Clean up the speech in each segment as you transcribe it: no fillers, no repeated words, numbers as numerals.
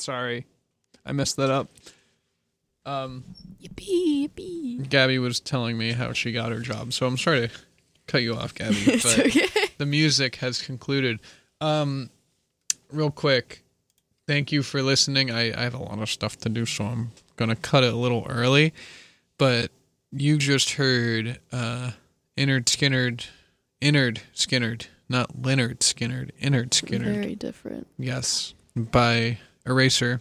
Sorry. I messed that up. Yippee. Gabby was telling me how she got her job, so I'm sorry to cut you off, Gabby. It's But okay. the music has concluded. Real quick, thank you for listening. I have a lot of stuff to do, so I'm going to cut it a little early. But you just heard Innard Skinnard, not Leonard Skinnard, Innard Skinnard. Very different. Yes, by Eraser.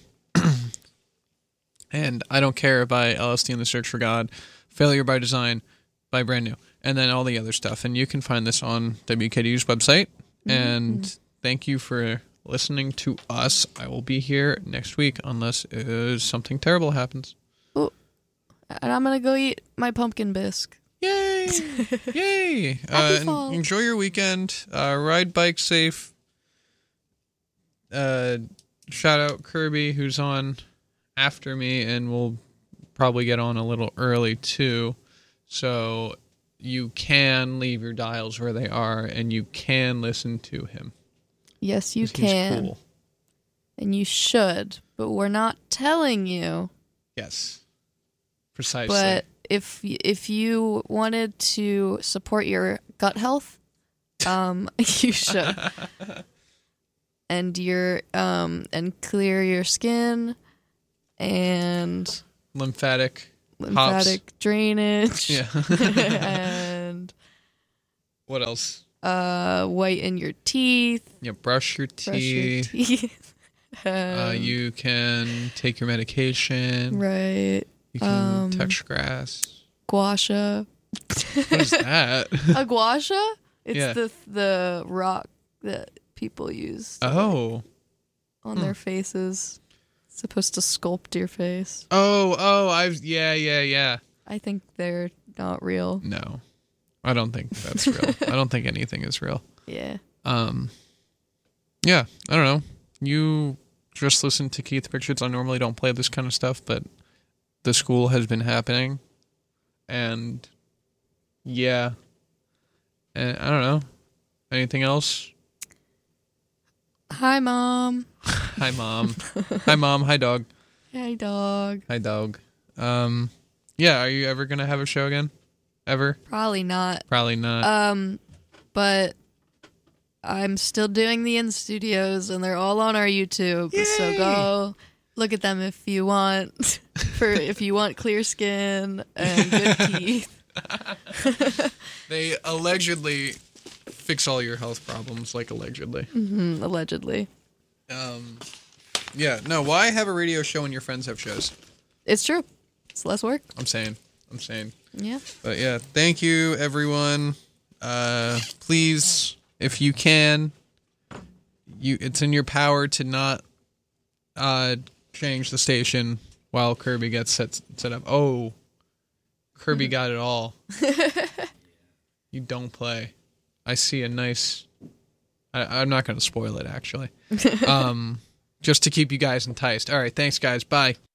And I Don't Care by LSD and the Search for God, Failure by Design by Brand New, and then all the other stuff. And you can find this on WKDU's website. And thank you for listening to us. I will be here next week unless something terrible happens. Oh, and I'm going to go eat my pumpkin bisque. Yay! Yay! Happy fall. Enjoy your weekend. Ride bike safe. Shout out Kirby, who's on after me, and we'll probably get on a little early too. So you can leave your dials where they are, and you can listen to him. Yes, you 'Cause he's can. cool. And you should, but we're not telling you. Yes. Precisely. But if you wanted to support your gut health, you should. And and clear your skin and lymphatic drainage. Yeah. And What else? whiten your teeth. Yeah, brush your teeth. You can take your medication. Right. You can touch grass. Gua sha. What is that? A gua sha? It's Yeah. the rock that people use Oh. on their faces. It's supposed to sculpt your face. Yeah. I think they're not real. No. I don't think that's real. I don't think anything is real. Yeah. Yeah, I don't know. You just listen to Keith Richards. I normally don't play this kind of stuff, but the school has been happening. And yeah. And I don't know. Anything else? Hi, Mom. Hi, Mom. Hi, Mom. Hi, dog. Hey, dog. Hi, dog. Yeah, are you ever going to have a show again? Ever? Probably not. Probably not. But I'm still doing the in studios, and they're all on our YouTube. Yay! So go look at them if you want. If you want clear skin and good teeth. They allegedly fix all your health problems, like allegedly. Mm-hmm, allegedly. Yeah, no, why have a radio show when your friends have shows? It's true. It's less work. I'm saying. Yeah. But yeah, thank you, everyone. Please, if you can, it's in your power to not change the station while Kirby gets set up. Oh, Kirby got it all. You don't play. I see a nice... I'm not going to spoil it, actually. Just to keep you guys enticed. All right, thanks, guys. Bye.